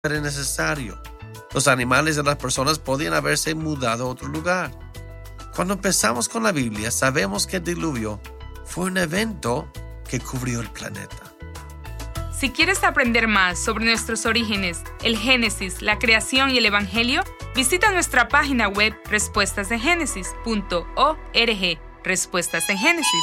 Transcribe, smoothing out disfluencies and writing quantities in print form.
era necesario. Los animales y las personas podían haberse mudado a otro lugar. Cuando empezamos con la Biblia, sabemos que el diluvio fue un evento que cubrió el planeta. Si quieres aprender más sobre nuestros orígenes, el Génesis, la creación y el Evangelio, visita nuestra página web respuestasengénesis.org. Respuestas en Génesis.